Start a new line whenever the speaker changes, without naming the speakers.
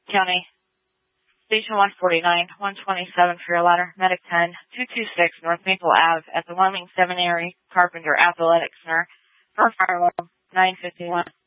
County. Station 149, 127 for your ladder. Medic 10, 226 North Maple Ave at the Wyoming Seminary Carpenter Athletic Center. For fire level 951.